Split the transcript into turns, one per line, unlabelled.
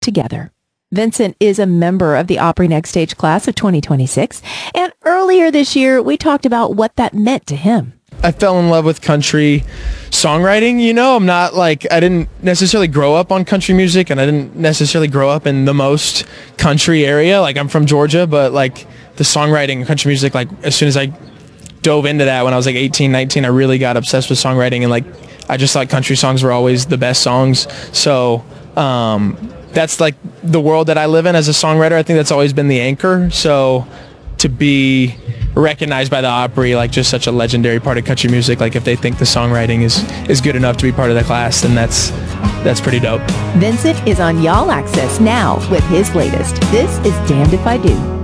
together. Vincent is a member of the Opry Next Stage class of 2026, and earlier this year, we talked about what that meant to him.
I fell in love with country songwriting. I didn't necessarily grow up on country music, and I didn't necessarily grow up in the most country area. Like, I'm from Georgia, but like the songwriting, country music, like as soon as I dove into that when I was like 18, 19, I really got obsessed with songwriting, and like I just thought country songs were always the best songs. So that's like the world that I live in as a songwriter. I think that's always been the anchor. So to be recognized by the Opry, like just such a legendary part of country music, like if they think the songwriting is good enough to be part of the class, then that's pretty dope.
Vincent is on Y'all Access now with his latest. This is Damned If I Do.